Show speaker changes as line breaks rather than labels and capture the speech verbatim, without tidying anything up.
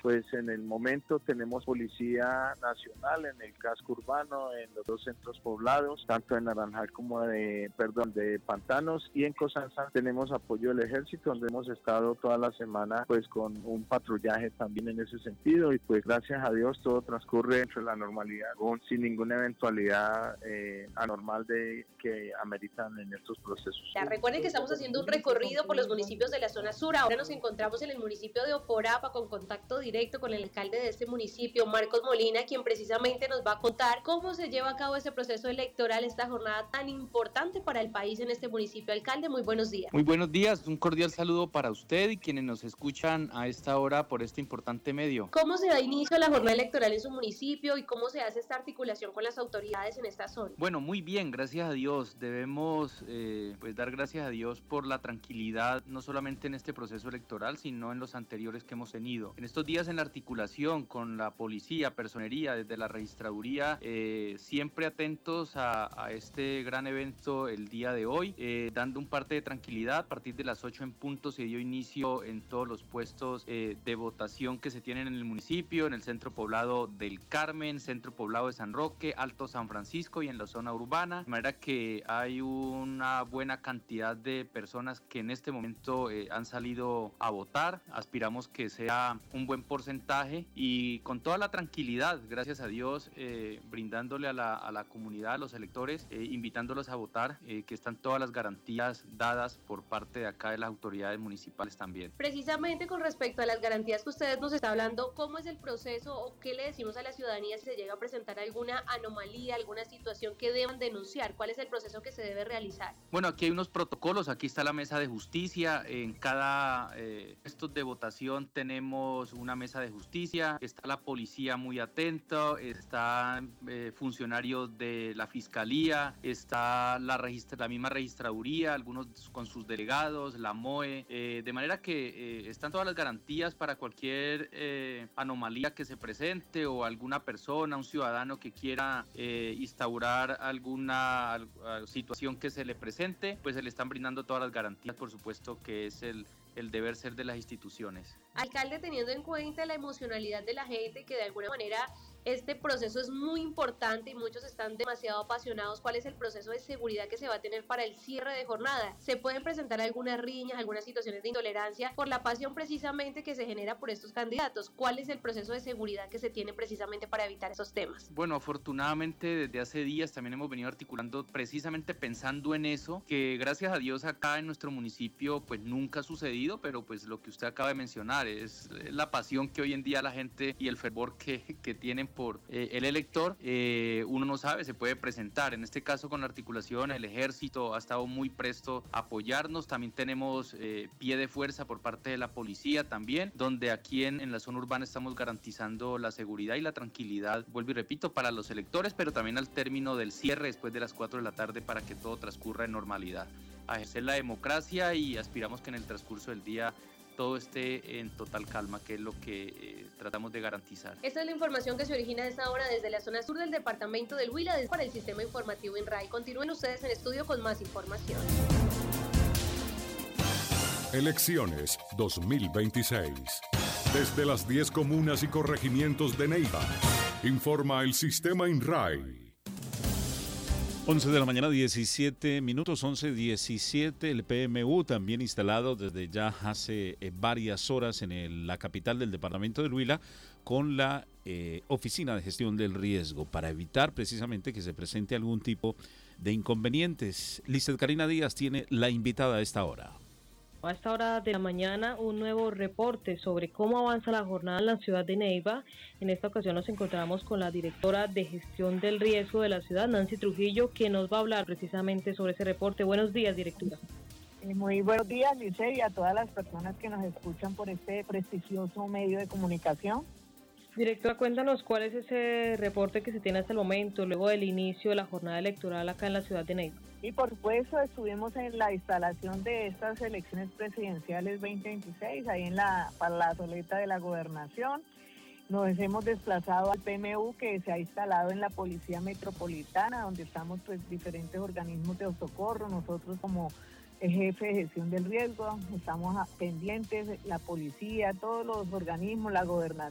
Pues en el momento tenemos Policía Nacional en el casco urbano, en los dos centros poblados, tanto en Naranjal como de, perdón, de Pantanos, y en Cosanza tenemos apoyo del ejército, donde hemos estado toda la semana pues con un patrullaje también en ese sentido, y pues gracias a Dios todo transcurre dentro de la normalidad, sin ninguna eventualidad eh, anormal de que ameritan en estos procesos.
Ya, recuerden que estamos haciendo un recorrido por los municipios de la zona sur. Ahora nos encontramos en el municipio de Oporapa con contacto directo con el alcalde de este municipio, Marcos Molina, quien precisamente nos va a contar cómo se lleva a cabo este proceso electoral, esta jornada tan importante para el país en este municipio. Alcalde, muy buenos días.
Muy buenos días, un cordial saludo para usted y quienes nos escuchan a esta hora por este importante medio.
¿Cómo se da inicio a la jornada electoral en su municipio y cómo se hace esta articulación con las autoridades en esta zona?
Bueno, muy bien, gracias a Dios. Debemos eh, pues dar gracias a Dios por la tranquilidad, no solamente en este proceso electoral, sino en los anteriores que hemos tenido. En estos días en la articulación con la policía, personería, desde la registraduría, eh, siempre atentos a, a este gran evento el día de hoy, eh, dando un parte de tranquilidad. A partir de las ocho en punto se dio inicio en todos los puestos eh, de votación que se tienen en el municipio, en el centro poblado del Carmen, centro poblado de San Roque, Alto San Francisco y en la zona urbana, de manera que hay una buena cantidad de personas que en este momento eh, han salido a votar. Aspiramos que sea un buen porcentaje y con toda la tranquilidad, gracias a Dios, eh, brindándole a la, a la comunidad, a los electores, eh, invitándolos a votar, eh, que están todas las garantías dadas por parte de acá de las autoridades municipales también.
Precisamente con respecto a las garantías que usted nos está hablando, ¿cómo es el proceso o qué le decimos a la ciudadanía si se llega a presentar alguna anomalía, alguna situación que deban denunciar? ¿Cuál es el proceso que se debe realizar?
Bueno, aquí hay unos protocolos, aquí está la mesa de justicia, en cada eh, estos de votación tenemos una mesa de justicia, está la policía muy atenta, están eh, funcionarios de la fiscalía, está la, registra, la misma registraduría, algunos con sus delegados, la M O E, eh, de manera que eh, están todas las garantías para cualquier eh, anomalía que se presente o alguna persona, un ciudadano que quiera eh, instaurar alguna situación que se le presente, pues se le están brindando todas las garantías, por supuesto que es el, el deber ser de las instituciones.
Alcalde, teniendo en cuenta la emocionalidad de la gente, que de alguna manera este proceso es muy importante y muchos están demasiado apasionados, ¿cuál es el proceso de seguridad que se va a tener para el cierre de jornada? ¿Se pueden presentar algunas riñas, algunas situaciones de intolerancia por la pasión precisamente que se genera por estos candidatos? ¿Cuál es el proceso de seguridad que se tiene precisamente para evitar esos temas?
Bueno, afortunadamente desde hace días también hemos venido articulando precisamente pensando en eso, que gracias a Dios acá en nuestro municipio pues nunca ha sucedido, pero pues lo que usted acaba de mencionar es la pasión que hoy en día la gente y el fervor que, que tienen por eh, el elector, eh, uno no sabe, se puede presentar. En este caso con la articulación, el ejército ha estado muy presto a apoyarnos, también tenemos eh, pie de fuerza por parte de la policía también, donde aquí en, en la zona urbana estamos garantizando la seguridad y la tranquilidad, vuelvo y repito, para los electores, pero también al término del cierre después de las cuatro de la tarde para que todo transcurra en normalidad. A ejercer la democracia y aspiramos que en el transcurso del día todo esté en total calma, que es lo que eh, tratamos de garantizar.
Esta es la información que se origina a esta hora desde la zona sur del departamento del Huila, para el sistema informativo INRAI. Continúen ustedes en estudio con más información.
Elecciones dos mil veintiséis. Desde las diez comunas y corregimientos de Neiva, informa el sistema INRAI.
once de la mañana, diecisiete minutos, once diecisiete, el P M U también instalado desde ya hace eh, varias horas en el, la capital del departamento del Huila con la eh, Oficina de Gestión del Riesgo para evitar precisamente que se presente algún tipo de inconvenientes. Lizeth Karina Díaz tiene la invitada a esta hora.
A esta hora de la mañana, un nuevo reporte sobre cómo avanza la jornada en la ciudad de Neiva. En esta ocasión nos encontramos con la directora de Gestión del Riesgo de la ciudad, Nancy Trujillo, quien nos va a hablar precisamente sobre ese reporte. Buenos días, directora.
Muy buenos días, Lice, y a todas las personas que nos escuchan por este prestigioso medio de comunicación.
Directora, cuéntanos cuál es ese reporte que se tiene hasta el momento, luego del inicio de la jornada electoral acá en la ciudad de Neiva.
Y por supuesto estuvimos en la instalación de estas elecciones presidenciales veinte veintiséis, ahí en la plazoleta de la Gobernación. Nos hemos desplazado al P M U, que se ha instalado en la Policía Metropolitana, donde estamos pues diferentes organismos de socorro, nosotros como jefe de gestión del riesgo, estamos pendientes, la policía, todos los organismos, la gobernación,